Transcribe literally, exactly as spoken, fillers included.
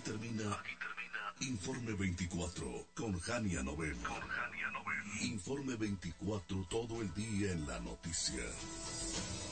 termina, aquí termina Informe veinticuatro con Jania Nobel. Con Jania Nobel. Informe veinticuatro, todo el día en la noticia.